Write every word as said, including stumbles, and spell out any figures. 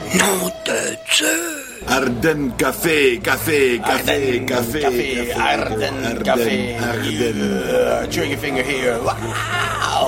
Nom de Dieu! Ardennes Café, Café, Café, Ardennes Café, Café, Ardennes Café. Ardennes. Uh, trigger finger here. Wow!